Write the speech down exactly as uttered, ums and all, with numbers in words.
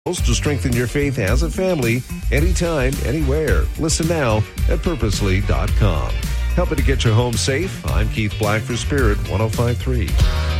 to strengthen your faith as a family, anytime, anywhere. Listen now at purposely dot com. Helping to get your home safe, I'm Keith Black for Spirit one oh five point three.